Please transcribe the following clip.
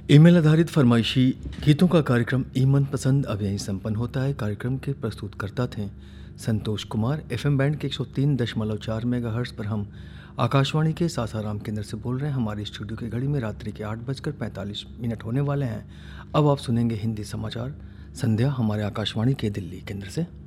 Email आधारित फरमाइशी गीतों का कार्यक्रम ईमन पसंद अब यहीं संपन्न होता है। कार्यक्रम के प्रस्तुतकर्ता थे संतोष कुमार। एफएम बैंड के 103.4 मेगाहर्ट्ज़ पर हम आकाशवाणी के सासाराम केंद्र से बोल रहे हैं। हमारी स्टूडियो की घड़ी में रात्रि के 8:45 होने वाले हैं। अब आप सुनेंगे हिंदी समाचार संध्या हमारे आकाशवाणी के दिल्ली केंद्र से।